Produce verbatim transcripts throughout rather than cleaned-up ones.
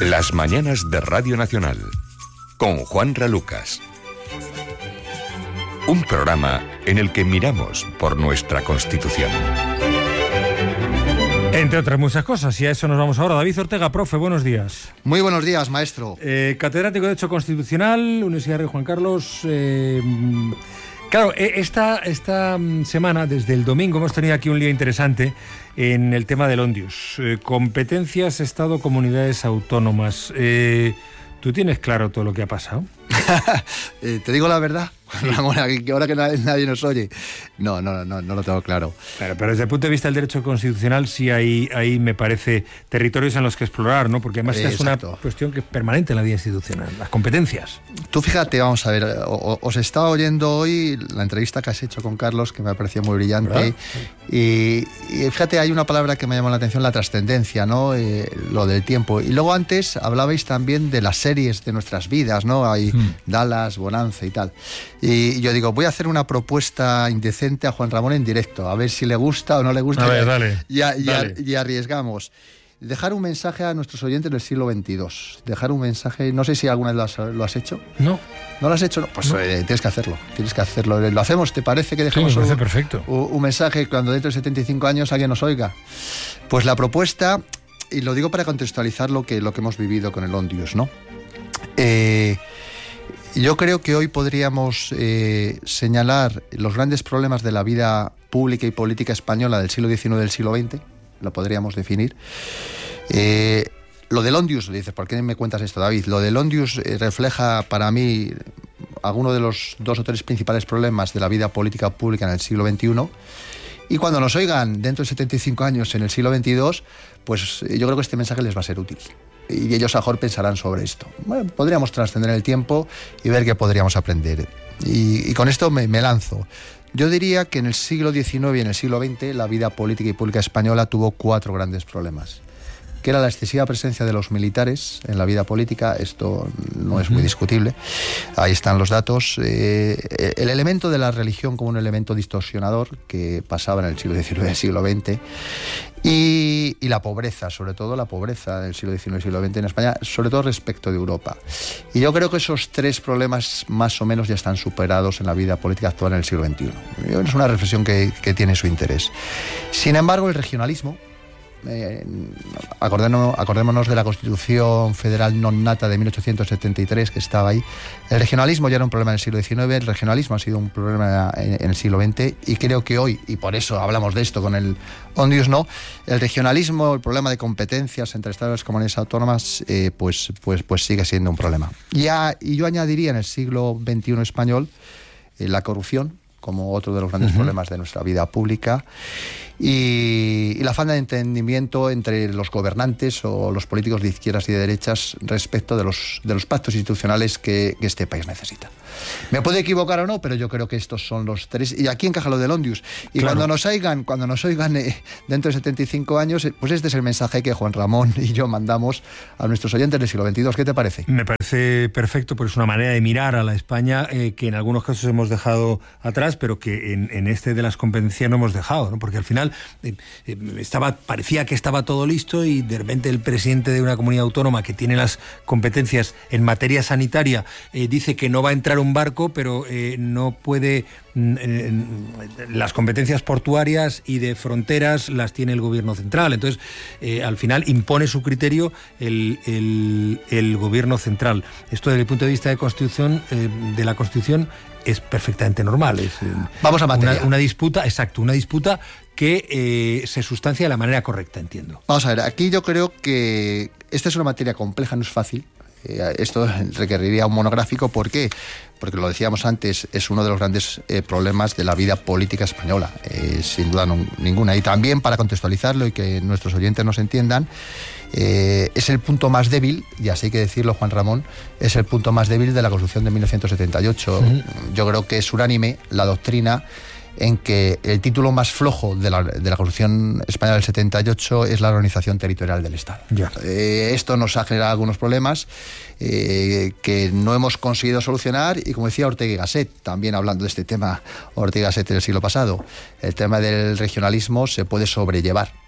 Las mañanas de Radio Nacional, con Juanra Lucas. Un programa en el que miramos por nuestra Constitución. Entre otras muchas cosas, y a eso nos vamos ahora. David Ortega, profe, buenos días. Muy buenos días, maestro. Eh, catedrático de Derecho Constitucional, Universidad Rey Juan Carlos. Eh, claro, esta, esta semana, desde el domingo, hemos tenido aquí un lío interesante en el tema del Ondius. Eh, competencias, Estado, comunidades autónomas. Eh, ¿Tú tienes claro todo lo que ha pasado? eh, Te digo la verdad, Ramón, ahora que nadie, nadie nos oye. No, no, no, no lo tengo claro. Claro, pero desde el punto de vista del derecho constitucional sí hay, hay, me parece, territorios en los que explorar, ¿no? Porque además eh, esta es una cuestión que es permanente en la vida institucional, las competencias. Tú fíjate, vamos a ver, os estaba oyendo hoy la entrevista que has hecho con Carlos, que me ha parecido muy brillante, y, y fíjate, hay una palabra que me llamó la atención, la trascendencia, ¿no? Eh, lo del tiempo. Y luego antes hablabais también de las series de nuestras vidas, ¿no? Hay hmm. Dallas, Bonanza y tal. Y yo digo, voy a hacer una propuesta indecente a Juan Ramón en directo, a ver si le gusta o no le gusta. A ver, dale, y, a, y, dale. A, y arriesgamos. Dejar un mensaje a nuestros oyentes del siglo veintidós. Dejar un mensaje, no sé si alguna vez lo has, lo has hecho. No. ¿No lo has hecho? No. Pues no. Eh, tienes que hacerlo, tienes que hacerlo. ¿Lo hacemos? ¿Te parece que dejemos sí, me parece un, perfecto. Un, un mensaje cuando dentro de setenta y cinco años alguien nos oiga? Pues la propuesta, y lo digo para contextualizar lo que, lo que hemos vivido con el Ondius, ¿no? Eh... Yo creo que hoy podríamos eh, señalar los grandes problemas de la vida pública y política española del siglo diecinueve y del siglo veinte, lo podríamos definir. Eh, lo del Ondius, dices, ¿por qué me cuentas esto, David? Lo del Ondius eh, refleja para mí algunos de los dos o tres principales problemas de la vida política pública en el siglo veintiuno. Y cuando nos oigan dentro de setenta y cinco años en el siglo veintidós, pues yo creo que este mensaje les va a ser útil. Y ellos a lo mejor pensarán sobre esto. Bueno, podríamos trascender el tiempo y ver qué podríamos aprender. Y, y con esto me, me lanzo. Yo diría que en el siglo diecinueve y en el siglo veinte la vida política y pública española tuvo cuatro grandes problemas. Que era la excesiva presencia de los militares en la vida política, esto no es muy discutible, ahí están los datos. Eh, el elemento de la religión como un elemento distorsionador que pasaba en el siglo diecinueve y el siglo veinte, y, y la pobreza, sobre todo la pobreza del siglo diecinueve y siglo veinte en España, sobre todo respecto de Europa. Y yo creo que esos tres problemas más o menos ya están superados en la vida política actual en el siglo veintiuno. Es una reflexión que, que tiene su interés. Sin embargo, el regionalismo, Eh, acordémonos, acordémonos de la Constitución Federal non nata de mil ochocientos setenta y tres que estaba ahí. El regionalismo ya era un problema en el siglo diecinueve, el regionalismo ha sido un problema en, en el siglo veinte, y creo que hoy, y por eso hablamos de esto con el Ondius, ¿no? El regionalismo, el problema de competencias entre estados y las comunidades autónomas, eh, pues, pues, pues sigue siendo un problema. Y, a, y yo añadiría en el siglo veintiuno español eh, la corrupción como otro de los grandes uh-huh. problemas de nuestra vida pública, y, y la falta de entendimiento entre los gobernantes o los políticos de izquierdas y de derechas respecto de los, de los pactos institucionales que, que este país necesita. Me puedo equivocar o no, pero yo creo que estos son los tres, y aquí encaja lo del Ondius. Y claro, cuando nos oigan, cuando nos oigan eh, dentro de setenta y cinco años, eh, pues este es el mensaje que Juan Ramón y yo mandamos a nuestros oyentes del siglo veintidós. ¿Qué te parece? Me parece perfecto, porque es una manera de mirar a la España eh, que en algunos casos hemos dejado atrás, pero que en, en este de las competencias no hemos dejado, ¿no? Porque al final eh, eh, estaba, parecía que estaba todo listo, y de repente el presidente de una comunidad autónoma que tiene las competencias en materia sanitaria eh, dice que no va a entrar un barco, pero eh, no puede... Eh, las competencias portuarias y de fronteras las tiene el gobierno central. Entonces, eh, al final impone su criterio el, el, el gobierno central. Esto desde el punto de vista de Constitución, eh, de la Constitución, es perfectamente normal. Es, eh, Vamos a materia. Una, una disputa, exacto, una disputa que eh, se sustancia de la manera correcta, entiendo. Vamos a ver, aquí yo creo que esta es una materia compleja, no es fácil. Eh, esto requeriría un monográfico. ¿Por qué? Porque lo decíamos antes, es uno de los grandes eh, problemas de la vida política española, eh, sin duda no, ninguna. Y también, para contextualizarlo y que nuestros oyentes nos entiendan, eh, es el punto más débil, y así hay que decirlo, Juan Ramón, es el punto más débil de la Constitución de mil novecientos setenta y ocho. Uh-huh. Yo creo que es unánime la doctrina en que el título más flojo de la, de la Constitución Española del setenta y ocho es la organización territorial del Estado. Ya. Eh, esto nos ha generado algunos problemas eh, que no hemos conseguido solucionar, y como decía Ortega y Gasset, también hablando de este tema, Ortega y Gasset del siglo pasado, el tema del regionalismo se puede sobrellevar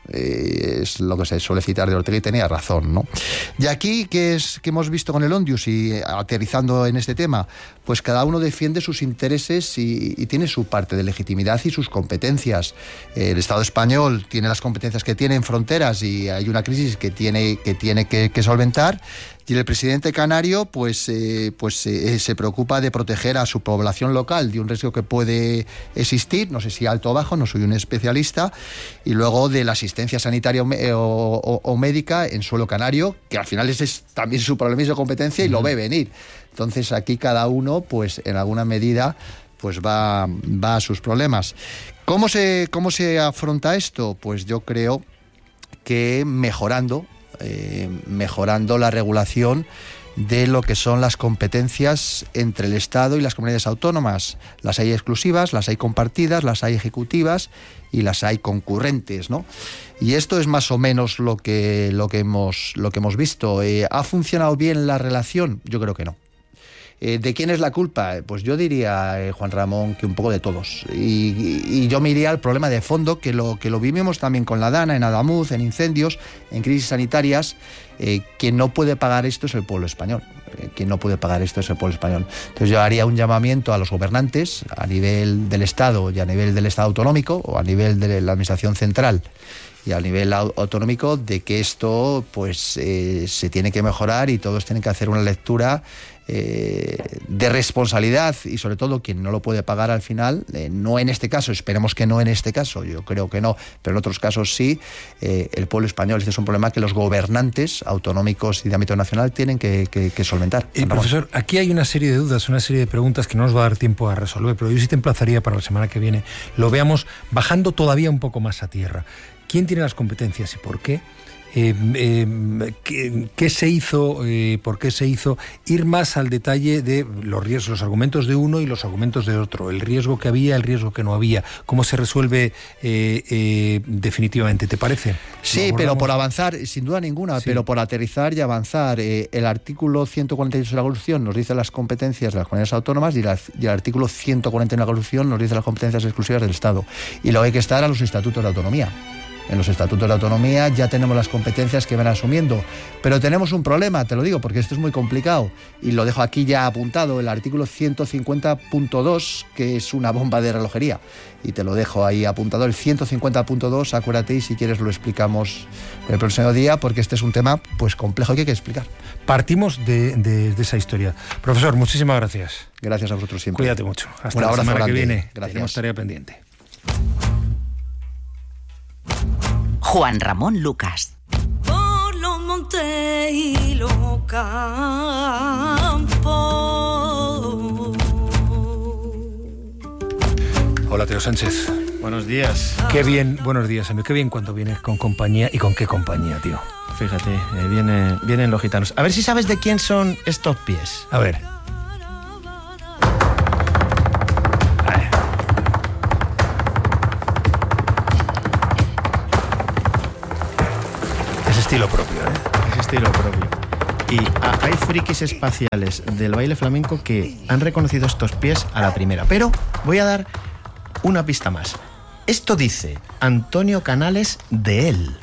Eh, es lo que se suele citar de Ortega y tenía razón, ¿no? Y aquí, ¿qué es que hemos visto con el Ondius y eh, aterrizando en este tema? Pues cada uno defiende sus intereses y, y tiene su parte de legitimidad y sus competencias. Eh, el Estado español tiene las competencias que tiene en fronteras y hay una crisis que tiene que, tiene que, que solventar. Y el presidente canario pues, eh, pues eh, se preocupa de proteger a su población local de un riesgo que puede existir, no sé si alto o bajo, no soy un especialista, y luego de la asistencia sanitaria o, o, o médica en suelo canario, que al final ese es también su problema y su competencia y lo ve venir. Entonces aquí cada uno, pues en alguna medida, pues va, va a sus problemas. ¿Cómo se, cómo se afronta esto? Pues yo creo que mejorando, eh, mejorando la regulación de lo que son las competencias entre el Estado y las comunidades autónomas. Las hay exclusivas, las hay compartidas, las hay ejecutivas y las hay concurrentes, ¿no? Y esto es más o menos lo que, lo que, hemos, lo que hemos visto. Eh, ¿Ha funcionado bien la relación? Yo creo que no. Eh, ¿De quién es la culpa? Pues yo diría, eh, Juan Ramón, que un poco de todos. Y, y, y yo me iría al problema de fondo, que lo, que lo vivimos también con la Dana, en Adamuz, en incendios, en crisis sanitarias. Eh, quien no puede pagar esto es el pueblo español. Eh, quien no puede pagar esto es el pueblo español. Entonces yo haría un llamamiento a los gobernantes, a nivel del Estado y a nivel del Estado autonómico, o a nivel de la Administración central y a nivel autonómico, de que esto pues eh, se tiene que mejorar y todos tienen que hacer una lectura Eh, de responsabilidad, y sobre todo quien no lo puede pagar al final, eh, no en este caso, esperemos que no en este caso, yo creo que no, pero en otros casos sí, eh, el pueblo español. Este es un problema que los gobernantes autonómicos y de ámbito nacional tienen que, que, que solventar. Eh, profesor, aquí hay una serie de dudas, una serie de preguntas que no nos va a dar tiempo a resolver, pero yo sí te emplazaría para la semana que viene, lo veamos bajando todavía un poco más a tierra. ¿Quién tiene las competencias y por qué? Eh, eh, ¿qué, ¿Qué se hizo? Eh, ¿Por qué se hizo? Ir más al detalle de los riesgos, los argumentos de uno y los argumentos de otro, el riesgo que había, el riesgo que no había, cómo se resuelve eh, eh, definitivamente, ¿te parece? Sí, pero por avanzar, sin duda ninguna, sí. Pero por aterrizar y avanzar. Eh, el artículo ciento cuarenta y ocho de la Constitución nos dice las competencias de las comunidades autónomas y, la, y el artículo ciento cuarenta y uno de la Constitución nos dice las competencias exclusivas del Estado. Y luego hay que estar a los estatutos de autonomía. En los estatutos de autonomía ya tenemos las competencias que van asumiendo, pero tenemos un problema, te lo digo, porque esto es muy complicado, y lo dejo aquí ya apuntado, el artículo ciento cincuenta punto dos, que es una bomba de relojería, y te lo dejo ahí apuntado, el ciento cincuenta punto dos, acuérdate, y si quieres lo explicamos el próximo día, porque este es un tema pues complejo que hay que explicar. Partimos de, de, de esa historia. Profesor, muchísimas gracias. Gracias a vosotros siempre. Cuídate mucho. Hasta un la semana grande. que viene. Gracias. Tenemos tarea pendiente. Juan Ramón Lucas. Por los montes y los campos. Hola, Teo Sánchez. Buenos días. Qué bien, buenos días, amigo. Qué bien cuando vienes con compañía. ¿Y con qué compañía, tío? Fíjate, eh, viene, vienen los gitanos. A ver si sabes de quién son estos pies. A ver. Estilo propio, ¿eh? Es estilo propio. Y a, hay frikis espaciales del baile flamenco que han reconocido estos pies a la primera. Pero voy a dar una pista más. Esto dice Antonio Canales de él.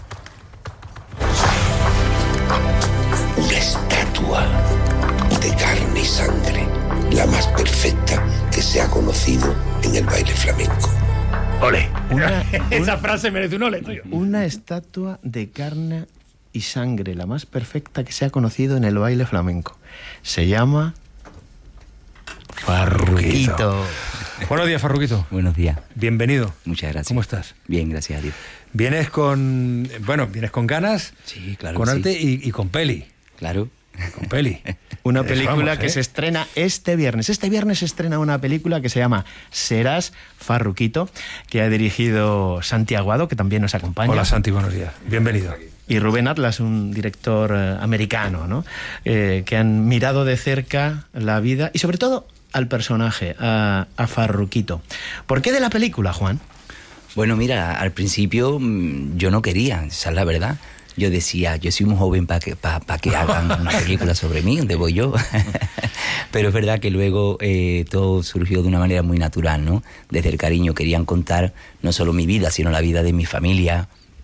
Una estatua de carne y sangre, la más perfecta que se ha conocido en el baile flamenco. ¡Ole! Una, Esa una, frase merece un ole, tío. Una estatua de carne y sangre, la más perfecta que se ha conocido en el baile flamenco. Se llama Farruquito. Buenos días, Farruquito. Buenos días. Bienvenido. Muchas gracias. ¿Cómo estás? Bien, gracias a Dios. Vienes con, bueno, vienes con ganas, sí, claro, con arte sí. y, y con peli. Claro. Con peli. Una película vamos, ¿eh? que se estrena este viernes. Este viernes se estrena una película que se llama Serás Farruquito, que ha dirigido Santi Aguado, que también nos acompaña. Hola, Santi, buenos días. Bienvenido. Y Rubén Atlas, un director eh, americano, ¿no? Eh, que han mirado de cerca la vida y sobre todo al personaje, a, a Farruquito. ¿Por qué de la película, Juan? Bueno, mira, al principio yo no quería, esa es la verdad. Yo decía, yo soy muy joven para que, pa, pa que hagan una película sobre mí, ¿dónde voy yo? Pero es verdad que luego eh, todo surgió de una manera muy natural, ¿no? Desde el cariño querían contar no solo mi vida, sino la vida de mi familia,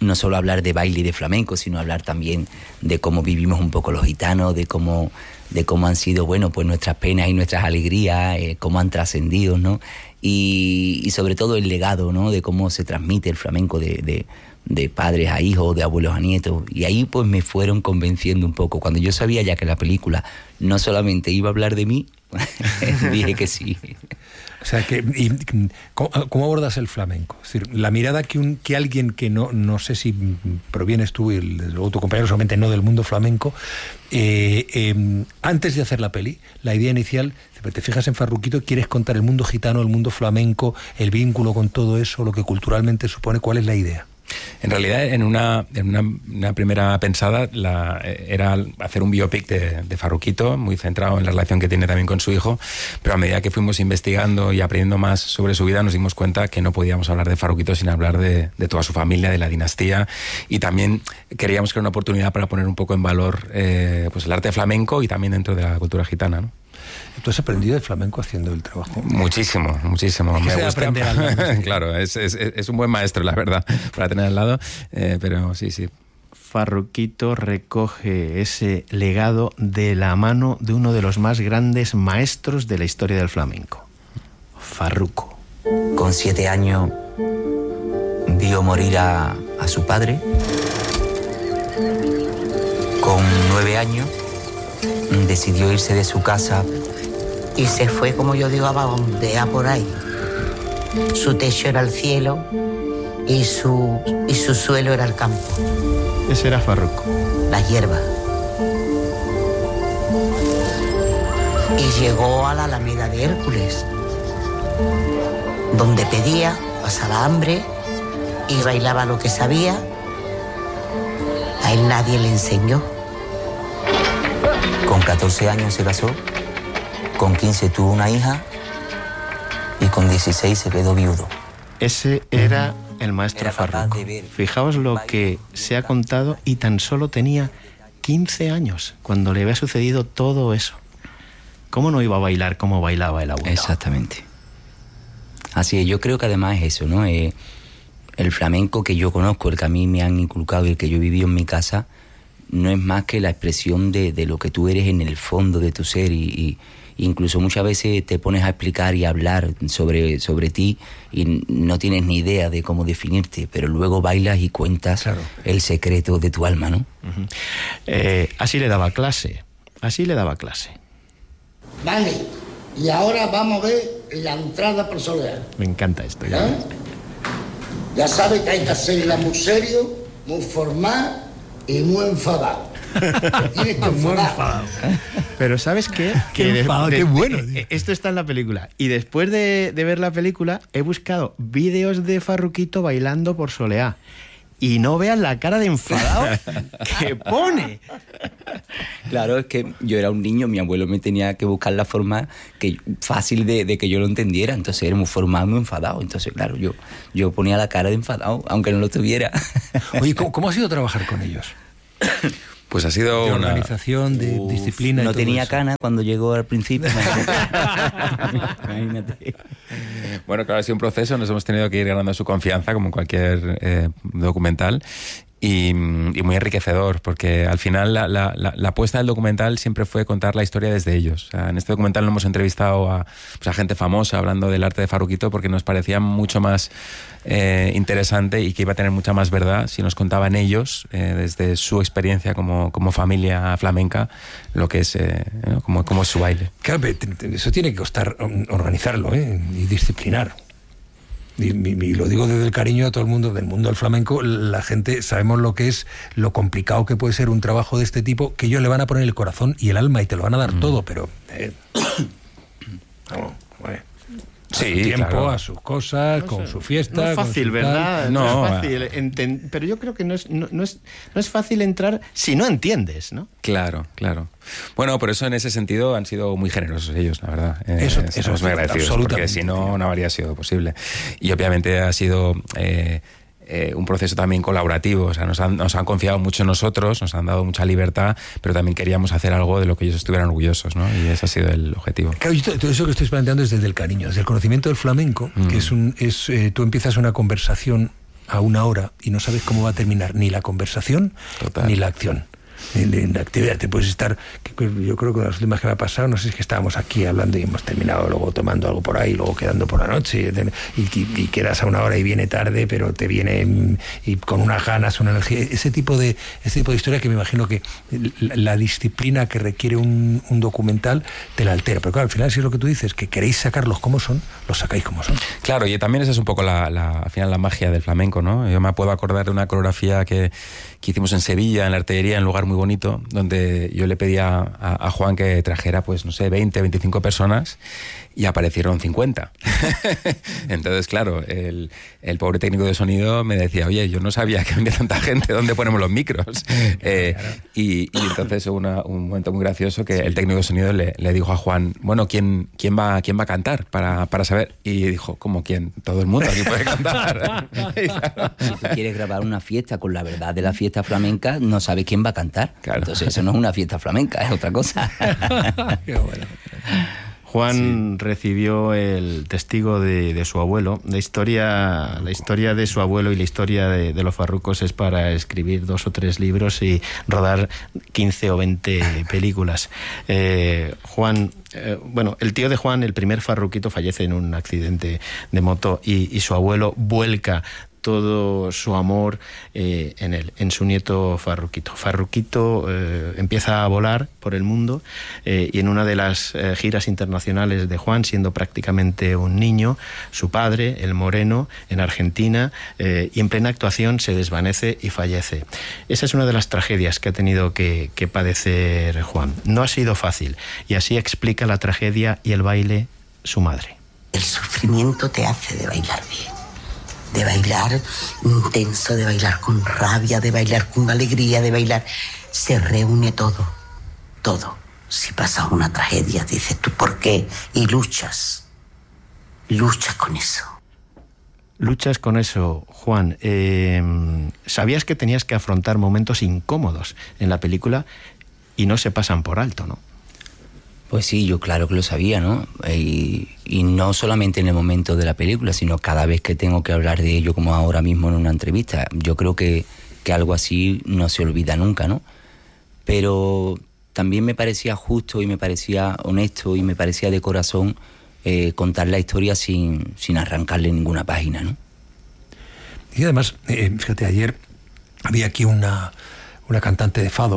no solo hablar de baile y de flamenco, sino hablar también de cómo vivimos un poco los gitanos, de cómo, de cómo han sido, bueno, pues nuestras penas y nuestras alegrías, eh, cómo han trascendido, ¿no? Y, y sobre todo el legado, ¿no? De cómo se transmite el flamenco de, de, de padres a hijos, de abuelos a nietos. Y ahí pues me fueron convenciendo un poco. Cuando yo sabía ya que la película no solamente iba a hablar de mí, dije que sí. O sea, que, y, ¿cómo, ¿cómo abordas el flamenco? Es decir, la mirada que, un, que alguien que no, no sé si provienes tú y el, o tu compañero solamente no del mundo flamenco, eh, eh, antes de hacer la peli, la idea inicial, te fijas en Farruquito, quieres contar el mundo gitano, el mundo flamenco, el vínculo con todo eso, lo que culturalmente supone, ¿cuál es la idea? En realidad, en una, en una, una primera pensada la, era hacer un biopic de, de Farruquito, muy centrado en la relación que tiene también con su hijo, pero a medida que fuimos investigando y aprendiendo más sobre su vida, nos dimos cuenta que no podíamos hablar de Farruquito sin hablar de, de toda su familia, de la dinastía, y también queríamos que era una oportunidad para poner un poco en valor eh, pues el arte flamenco y también dentro de la cultura gitana, ¿no? ¿Tú has aprendido el flamenco haciendo el trabajo? Muchísimo, muchísimo. Me gusta aprender al claro, es, es, es un buen maestro, la verdad, para tener al lado, eh, pero sí, sí. Farruquito recoge ese legado de la mano de uno de los más grandes maestros de la historia del flamenco, Farruco. Con siete años vio morir a, a su padre. Con nueve años decidió irse de su casa y se fue, como yo digo, a vagabundear por ahí. Su techo era el cielo y su, y su suelo era el campo. Ese era Farruco. La hierba. Y llegó a la Alameda de Hércules, donde pedía, pasaba hambre y bailaba lo que sabía. A él nadie le enseñó. Con catorce años se casó, con quince tuvo una hija y con dieciséis se quedó viudo. Ese era el maestro Era Farruco. ver, Fijaos lo que se ha contado y tan solo tenía quince años cuando le había sucedido todo eso. ¿Cómo no iba a bailar como bailaba el abuelo? Exactamente. Así es, yo creo que además es eso, ¿no? Eh, el flamenco que yo conozco, el que a mí me han inculcado y el que yo he vivido en mi casa, no es más que la expresión de, de lo que tú eres en el fondo de tu ser y, y incluso muchas veces te pones a explicar y a hablar sobre, sobre ti y no tienes ni idea de cómo definirte, pero luego bailas y cuentas claro. el secreto de tu alma, ¿no? Uh-huh. eh, así le daba clase, así le daba clase. Vale, y ahora vamos a ver la entrada por solear. Me encanta esto. Ya, ¿Eh? Ya sabes que hay que hacerla muy serio, muy formal y muy enfadado. Tienes que enfadar. Pero ¿sabes qué? Qué que enfadado, de, de, qué bueno. Eh, esto está en la película. Y después de, de ver la película, he buscado vídeos de Farruquito bailando por Soleá. Y no veas la cara de enfadado que pone. Claro, es que yo era un niño, mi abuelo me tenía que buscar la forma que, fácil de, de que yo lo entendiera. Entonces era muy formal, muy enfadado. Entonces, claro, yo, yo ponía la cara de enfadado, aunque no lo tuviera. Oye, ¿cómo, cómo ha sido trabajar con ellos? Pues ha sido de una organización, de Uf, disciplina. No y todo tenía eso. cana cuando llegó al principio. Imagínate. Bueno, claro, ha sido un proceso. Nos hemos tenido que ir ganando su confianza, como en cualquier eh, documental. Y, y muy enriquecedor, porque al final la, la, la, la apuesta del documental siempre fue contar la historia desde ellos. O sea, en este documental no hemos entrevistado a, pues a gente famosa hablando del arte de Farruquito, porque nos parecía mucho más eh, interesante y que iba a tener mucha más verdad si nos contaban ellos, eh, desde su experiencia como, como familia flamenca, lo que es, eh, ¿no? como, como es su baile. Claro, eso tiene que costar organizarlo, ¿eh? Y disciplinar. Y, y, y lo digo desde el cariño a todo el mundo del mundo del flamenco. La gente sabemos lo que es, lo complicado que puede ser un trabajo de este tipo, que ellos le van a poner el corazón y el alma y te lo van a dar mm. todo, pero eh, vamos, bueno, sí, a su tiempo, claro. a sus cosas, no con sé, su fiesta. No es fácil, ¿verdad? No, no es fácil, enten- pero yo creo que no es, no, no, es, no es fácil entrar si no entiendes, ¿no? Claro, claro. Bueno, por eso en ese sentido han sido muy generosos ellos, la verdad. Eh, eso, estamos eso muy agradecidos, porque si no, no habría sido posible. Y obviamente ha sido eh, eh, un proceso también colaborativo. O sea, nos han, nos han confiado mucho en nosotros, nos han dado mucha libertad, pero también queríamos hacer algo de lo que ellos estuvieran orgullosos, ¿no? Y ese ha sido el objetivo. Claro, yo todo eso que estoy planteando es desde el cariño, desde el conocimiento del flamenco, mm. que es un, es eh, tú empiezas una conversación a una hora y no sabes cómo va a terminar ni la conversación Total. ni la acción. En la actividad te puedes estar, yo creo que las últimas que me ha pasado, no sé si es que estábamos aquí hablando y hemos terminado luego tomando algo por ahí, luego quedando por la noche y, y, y quedas a una hora y viene tarde, pero te viene y con unas ganas, una energía, ese tipo de ese tipo de historia que me imagino que la, la disciplina que requiere un, un documental te la altera, pero claro, al final si es lo que tú dices, que queréis sacarlos como son, los sacáis como son. Claro, y también esa es un poco la, la, al final la magia del flamenco, ¿no? Yo me puedo acordar de una coreografía que, que hicimos en Sevilla, en la Artillería, en un lugar muy bonito, donde yo le pedía a, a Juan que trajera, pues no sé, veinte, veinticinco personas y aparecieron cincuenta. Entonces, claro, el, el pobre técnico de sonido me decía, oye, yo no sabía que venía tanta gente, ¿dónde ponemos los micros? Eh, y, y entonces una, un momento muy gracioso que sí. el técnico de sonido le, le dijo a Juan, bueno, ¿quién, quién, va, quién va a cantar para, para saber? Y dijo, ¿cómo quién? Todo el mundo aquí puede cantar. Claro. Si tú quieres grabar una fiesta con la verdad de la fiesta flamenca, no sabes quién va a cantar. Claro. Entonces eso no es una fiesta flamenca, es otra cosa. Qué bueno. Juan sí. recibió el testigo de, de su abuelo. La historia, la historia de su abuelo y la historia de, de los farrucos es para escribir dos o tres libros y rodar quince o veinte películas. Eh, Juan, eh, bueno, el tío de Juan, el primer farruquito, fallece en un accidente de moto y, y su abuelo vuelca todo su amor eh, en él, en su nieto Farruquito. Farruquito eh, empieza a volar por el mundo eh, y en una de las eh, giras internacionales de Juan, siendo prácticamente un niño, su padre, el Moreno, en Argentina, eh, y en plena actuación se desvanece y fallece. Esa es una de las tragedias que ha tenido que, que padecer Juan. No ha sido fácil y así explica la tragedia y el baile su madre. El sufrimiento te hace de bailar bien. De bailar intenso, de bailar con rabia, de bailar con alegría, de bailar. Se reúne todo, todo. Si pasa una tragedia, dices tú, ¿por qué? Y luchas, luchas con eso. Luchas con eso, Juan. Eh, sabías que tenías que afrontar momentos incómodos en la película y no se pasan por alto, ¿no? Pues sí, yo claro que lo sabía, ¿no? Y, y no solamente en el momento de la película, sino cada vez que tengo que hablar de ello, como ahora mismo en una entrevista. Yo creo que, que algo así no se olvida nunca, ¿no? Pero también me parecía justo y me parecía honesto y me parecía de corazón eh, contar la historia sin, sin arrancarle ninguna página, ¿no? Y además, eh, fíjate, ayer había aquí una, una cantante de fado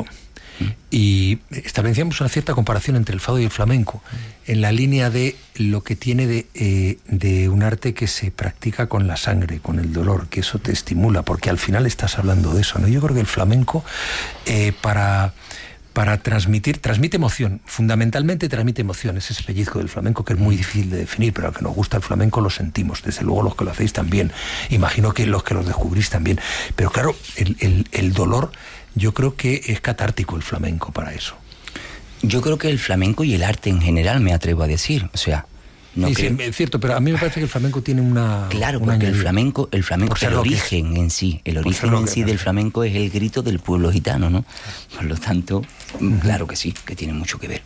y establecíamos una cierta comparación entre el fado y el flamenco en la línea de lo que tiene de, eh, de un arte que se practica con la sangre, con el dolor, que eso te estimula, porque al final estás hablando de eso, ¿no? Yo creo que el flamenco eh, para, para transmitir, transmite emoción, fundamentalmente transmite emoción, es ese pellizco del flamenco que es muy difícil de definir, pero a los que nos gusta el flamenco lo sentimos, desde luego los que lo hacéis también, imagino que los que los descubrís también, pero claro, el, el, el dolor, yo creo que es catártico el flamenco para eso. Yo creo que el flamenco y el arte en general, me atrevo a decir, o sea, no sí, creo... sí, es cierto, pero a mí me parece que el flamenco tiene una... Claro, una porque el flamenco, el flamenco, el origen es. en sí, el origen en sí del flamenco es el grito del pueblo gitano, ¿no? Por lo tanto, uh-huh. claro que sí, que tiene mucho que ver.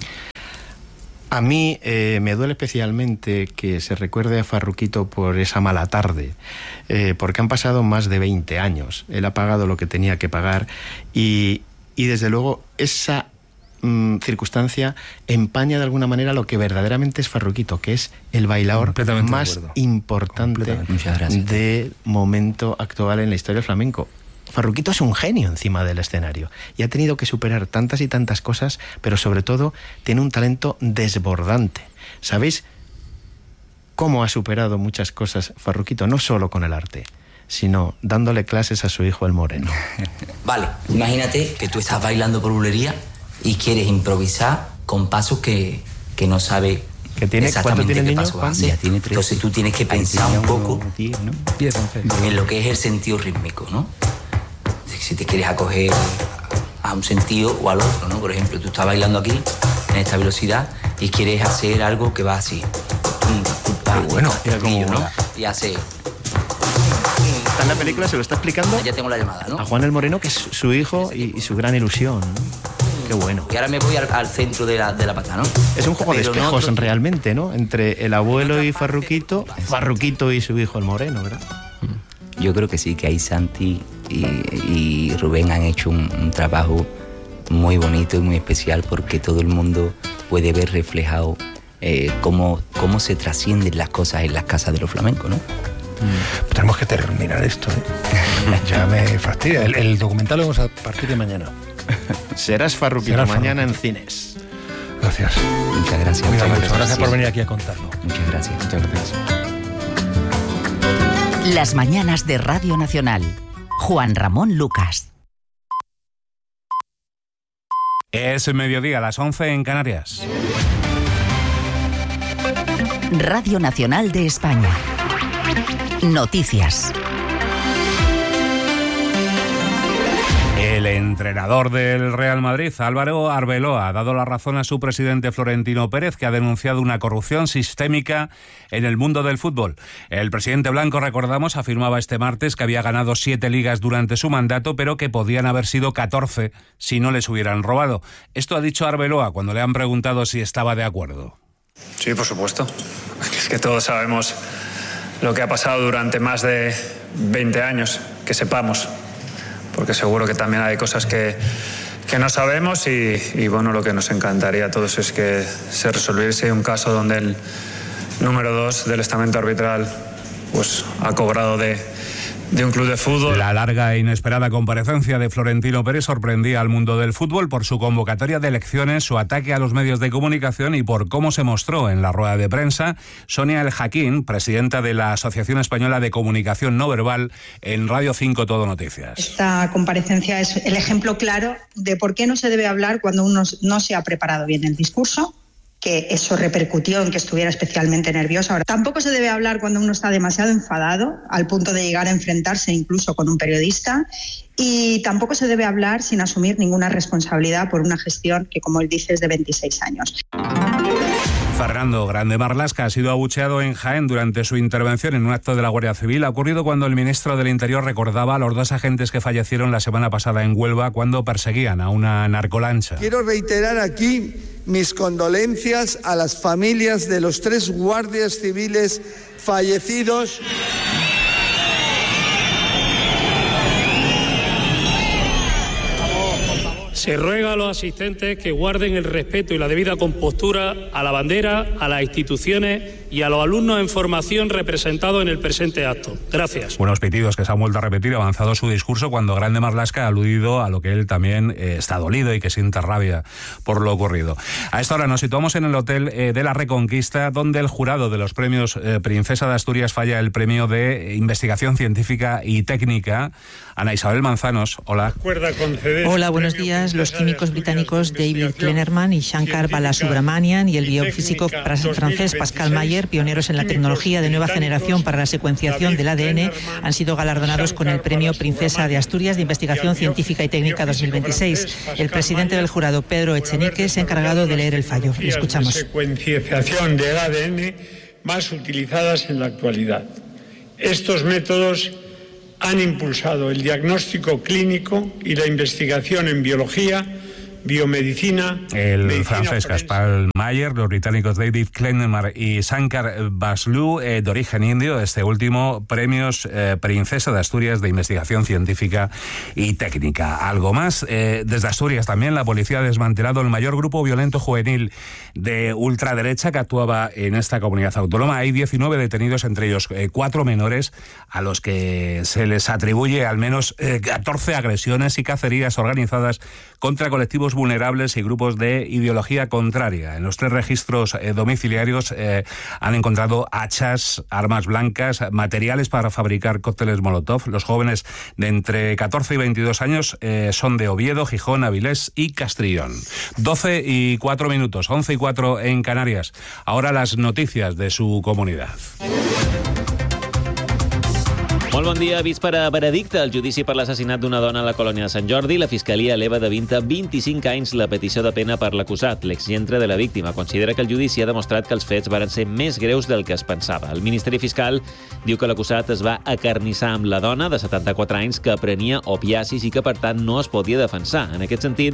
A mí eh, me duele especialmente que se recuerde a Farruquito por esa mala tarde, eh, porque han pasado más de veinte años. Él ha pagado lo que tenía que pagar y, y desde luego esa mm, circunstancia empaña de alguna manera lo que verdaderamente es Farruquito, que es el bailador más importante del momento actual en la historia del flamenco. Farruquito es un genio encima del escenario y ha tenido que superar tantas y tantas cosas, pero sobre todo tiene un talento desbordante. ¿Sabéis cómo ha superado muchas cosas Farruquito? No solo con el arte, sino dándole clases a su hijo el Moreno. Vale, imagínate que tú estás bailando por bulería y quieres improvisar con pasos que, que no sabe ¿Que tiene, exactamente tiene qué niño, paso hacer. Entonces tú tienes que pensar un poco en lo que es el sentido rítmico, ¿no? Si te quieres acoger a un sentido o al otro, ¿no? Por ejemplo, tú estás bailando aquí en esta velocidad y quieres hacer algo que va así. Qué bueno, mira cómo, ¿no? Y hace... Está en la película, se lo está explicando. Ya tengo la llamada, ¿no? A Juan el Moreno, que es su hijo y, y su gran ilusión, ¿no? Qué bueno. Y ahora me voy al, al centro de la, de la pata, ¿no? Es un juego Pero de espejos no, realmente, ¿no? Entre el abuelo y Farruquito, Farruquito y su hijo el Moreno, ¿verdad? yo creo que sí, que ahí Santi y, y Rubén han hecho un, un trabajo muy bonito y muy especial, porque todo el mundo puede ver reflejado eh, cómo, cómo se trascienden las cosas en las casas de los flamencos, ¿no? Mm. Tenemos que terminar esto, ¿eh? Ya me fastidia. El, el documental lo vamos a partir de mañana. Serás Farruquito Serás mañana Farruquito. en cines. Gracias. Muchas gracias. Cuídate Muchas mucho. Gracias gracias por venir aquí a contarlo. Muchas gracias. Muchas gracias. Las mañanas de Radio Nacional. Juan Ramón Lucas. Es mediodía, a las once en Canarias. Radio Nacional de España. Noticias. El entrenador del Real Madrid, Álvaro Arbeloa, ha dado la razón a su presidente Florentino Pérez, que ha denunciado una corrupción sistémica en el mundo del fútbol. El presidente blanco, recordamos, afirmaba este martes que había ganado siete ligas durante su mandato, pero que podían haber sido catorce si no les hubieran robado. Esto ha dicho Arbeloa cuando le han preguntado si estaba de acuerdo. Sí, por supuesto. Es que todos sabemos lo que ha pasado durante más de veinte años, que sepamos. Porque seguro que también hay cosas que, que no sabemos y, y bueno, lo que nos encantaría a todos es que se resolviese un caso donde el número dos del estamento arbitral pues ha cobrado de, de un club de fútbol. La larga e inesperada comparecencia de Florentino Pérez sorprendía al mundo del fútbol por su convocatoria de elecciones, su ataque a los medios de comunicación y por cómo se mostró en la rueda de prensa Sonia El Jaquín, presidenta de la Asociación Española de Comunicación No Verbal, en Radio cinco Todo Noticias. Esta comparecencia es el ejemplo claro de por qué no se debe hablar cuando uno no se ha preparado bien el discurso, que eso repercutió en que estuviera especialmente nerviosa. Ahora, tampoco se debe hablar cuando uno está demasiado enfadado, al punto de llegar a enfrentarse incluso con un periodista, y tampoco se debe hablar sin asumir ninguna responsabilidad por una gestión que, como él dice, es de veintiséis años. Fernando Grande Marlaska ha sido abucheado en Jaén durante su intervención en un acto de la Guardia Civil. Ha ocurrido cuando el ministro del Interior recordaba a los dos agentes que fallecieron la semana pasada en Huelva cuando perseguían a una narcolancha. Quiero reiterar aquí mis condolencias a las familias de los tres guardias civiles fallecidos. Se ruega a los asistentes que guarden el respeto y la debida compostura a la bandera, a las instituciones y a los alumnos en formación representados en el presente acto. Gracias. Unos pitidos que se han vuelto a repetir avanzado su discurso cuando Grande Marlaska ha aludido a lo que él también eh, está dolido y que siente rabia por lo ocurrido. A esta hora nos situamos en el Hotel eh, de la Reconquista, donde el jurado de los premios eh, Princesa de Asturias falla el premio de Investigación Científica y Técnica. Ana Isabel Manzanos, hola. Hola, buenos días. Los químicos británicos David Kleinerman y Shankar Balasubramanian y el biofísico francés Pascal Mayer, pioneros en la tecnología de nueva generación para la secuenciación del A D N, han sido galardonados con el premio Princesa de Asturias de Investigación Científica y Técnica dos mil veintiséis. El presidente del jurado, Pedro Echenique, se ha encargado de leer el fallo. Le escuchamos. Secuenciación del A D N más utilizadas en la actualidad. Estos métodos han impulsado el diagnóstico clínico y la investigación en biología, biomedicina... El francés Pascal Mayer, los británicos David Kleinerman y Shankar Balasubramanian, eh, de origen indio, este último, premios eh, Princesa de Asturias de Investigación Científica y Técnica. Algo más, eh, desde Asturias también la policía ha desmantelado el mayor grupo violento juvenil de ultraderecha que actuaba en esta comunidad autónoma. Hay diecinueve detenidos, entre ellos eh, cuatro menores, a los que se les atribuye al menos eh, catorce agresiones y cacerías organizadas contra colectivos vulnerables y grupos de ideología contraria. En los tres registros eh, domiciliarios eh, han encontrado hachas, armas blancas, materiales para fabricar cócteles Molotov. Los jóvenes de entre catorce y veintidós años eh, son de Oviedo, Gijón, Avilés y Castrillón. doce y cuatro minutos, once y cuatro en Canarias. Ahora las noticias de su comunidad. Molt bon dia. Víspera veredicte al judici per l'assassinat d'una dona a la colònia de Sant Jordi. La Fiscalia eleva de vint a vint-i-cinc anys la petició de pena per l'acusat. L'exgentre de la víctima considera que el judici ha demostrat que els fets varen ser més greus del que es pensava. El Ministeri Fiscal diu que l'acusat es va acarnissar amb la dona de setanta-quatre anys que prenia opiacis i que, per tant, no es podia defensar. En aquest sentit,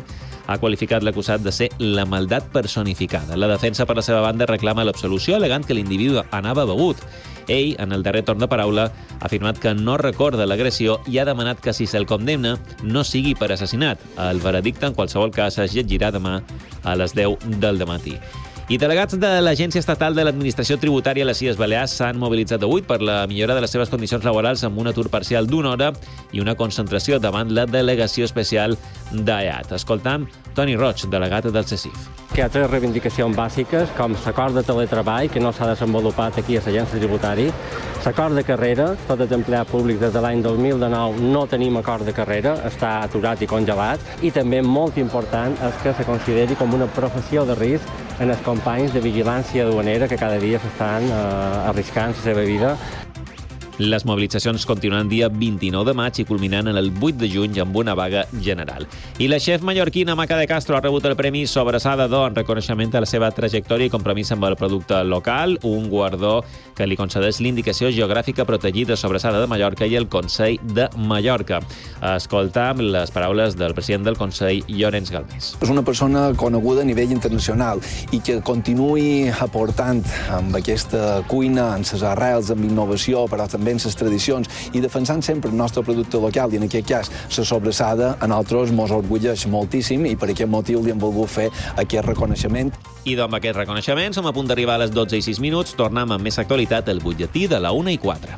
ha qualificat l'acusat de ser la maldat personificada. La defensa, per la seva banda, reclama l'absolució, alegant que l'individu anava begut. Ell, en el darrer torn de paraula, ha afirmat que no recorda l'agressió i ha demanat que, si se'l condemna, no sigui per assassinat. El veredicte, en qualsevol cas, es llegirà demà a les deu del dematí. I delegats de l'Agència Estatal de l'Administració Tributària a les Illes Balears s'han mobilitzat avui per la millora de les seves condicions laborals amb un atur parcial d'una hora i una concentració davant la delegació especial d'A E A T. Escoltam Toni Roig, delegat del C E C I F. Que hi ha tres reivindicacions bàsiques, com l'acord de teletreball, que no s'ha desenvolupat aquí a l'Agència Tributària, l'acord de carrera, tots els empleats públics des de l'any dos mil dinou no tenim acord de carrera, està aturat i congelat, i també molt important és que se consideri com una professió de risc en els companys de vigilància duanera que cada dia s'estan eh, arriscant la seva vida. Les mobilitzacions continuen dia vint-i-nou de maig i culminant el vuit de juny amb una vaga general. I la xef mallorquina Maca de Castro ha rebut el Premi Sobrassada d'Or en reconeixement a la seva trajectòria i compromís amb el producte local, un guardó que li concedeix l'Indicació Geogràfica Protegida Sobrassada de Mallorca i el Consell de Mallorca. Escoltam les paraules del president del Consell, Llorenç Galmés. És una persona coneguda a nivell internacional i que continuï aportant amb aquesta cuina, en les arrels, amb innovació, però també en les tradicions i defensant sempre el nostre producte local, i en aquest cas la sobrassada a nosaltres mos orgulleix moltíssim i per aquest motiu li hem volgut fer aquest reconeixement. I amb aquest reconeixement som a punt d'arribar a les dotze i sis minuts. Tornem amb més actualitat el butlletí de la una i quatre.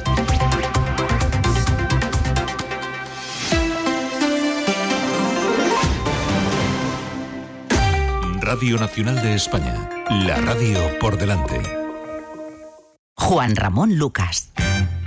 Radio Nacional de España, la radio por delante. Juan Ramón Lucas.